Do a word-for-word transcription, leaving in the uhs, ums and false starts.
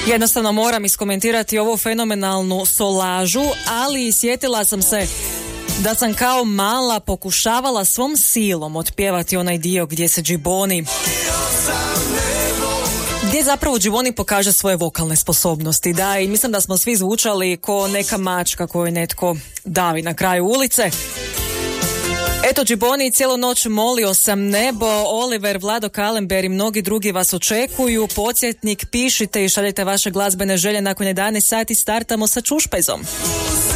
Jednostavno moram iskomentirati ovu fenomenalnu solažu, ali sjetila sam se da sam kao mala pokušavala svom silom otpjevati onaj dio gdje se Džiboni, gdje zapravo Džiboni pokaže svoje vokalne sposobnosti. Da, i mislim da smo svi zvučali ko neka mačka koju netko davi na kraju ulice. Eto, Džiboni, cijelu noć molio sam nebo, Oliver, Vlado Kalember i mnogi drugi vas očekuju. Podsjetnik, pišite i šaljite vaše glazbene želje. Nakon jedanaest sati startamo sa Čušpezom.